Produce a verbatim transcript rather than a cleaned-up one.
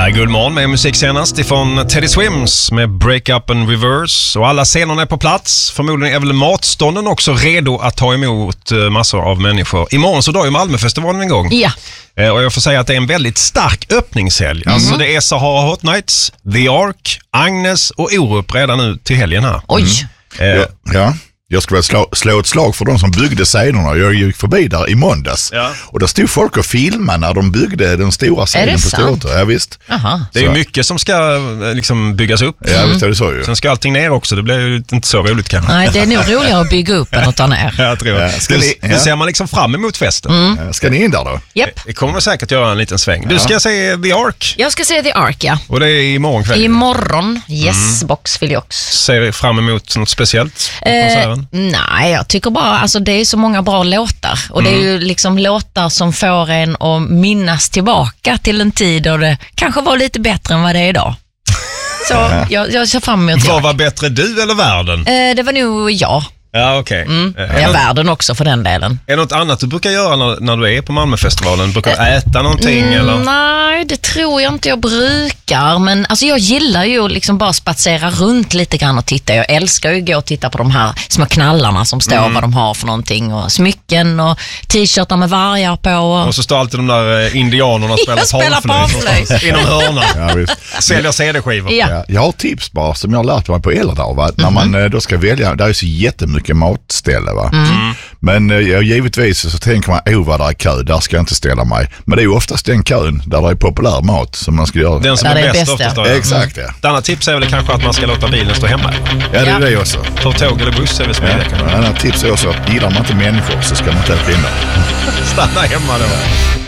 Här är Guldmorgon med musik senast ifrån Teddy Swims med Break Up and Reverse. Och alla scenerna är på plats. Förmodligen är väl matstånden också redo att ta emot massor av människor. Imorgon så drar ju Malmöfestivalen en gång. Ja. Och jag får säga att det är en väldigt stark öppningshelg. Mm. Alltså det är Sahara Hot Nights, The Ark, Agnes och Orup redan nu till helgen här. Oj. Mm. Ja, ja. Jag skulle slå, slå ett slag för de som byggde scenerna. Jag gick förbi där i måndags. Ja. Och där stod folk och filmade när de byggde den stora scenen på Stortorget. Ja, visst. Aha. Det är ju mycket som ska liksom byggas upp. Ja, mm. visst är det så ju. Sen ska allting ner också. Det blir ju inte så roligt kanske. Nej, det är nog roligare att bygga upp än att ta ner. Jag tror. Ja, ska ni, nu ja. ser man liksom fram emot festen. Mm. Ja, ska ni in där då? Yep. Det kommer säkert göra en liten sväng. Du ska ja. se The Ark. Jag ska se The Ark, ja. Och det är imorgon kväll. Imorgon, yes, mm. box Filiox. Ser fram emot något speciellt på eh, Nej, jag tycker bara, alltså det är så många bra låtar. Och mm. det är ju liksom låtar som får en att minnas tillbaka till en tid då det kanske var lite bättre än vad det är idag. Så jag, jag ser fram emot det. Vad var bättre, du eller världen? Eh, det var nog jag. Ja, okej. Okay. Mm. Ja, världen också för den delen. Är det något annat du brukar göra när, när du är på Malmöfestivalen? Brukar du äta någonting? Mm, eller? Nej, det tror jag inte jag brukar. Men alltså, jag gillar ju liksom bara spatsera runt lite grann och titta. Jag älskar ju att gå och titta på de här små knallarna som står, mm. vad de har för någonting. Och smycken och t-shirtar med vargar på. Och, och så står alltid de där indianerna och spelar, spelar panflöjt inom hörnan. Ja, visst. Säljer C D-skivor. Ja. Ja, jag har tips bara som jag har lärt mig på Ellerdag. Va? Mm-hmm. När man då ska välja, där är så jättemycket matställe. Va? Mm. Men ja, givetvis så tänker man, åh vad där är kö, där ska jag inte ställa mig. Men det är ju oftast den kön där det är populär mat som man ska göra. Den som är, är bäst oftast. Ja. Exakt, ja. Ett annat tips är väl kanske att man ska låta bilen stå hemma. Ja, det är det också. För tåg eller buss är det som är det. Ett annat tips är också att gillar man inte människor så ska man inte åka in där. Stanna hemma då.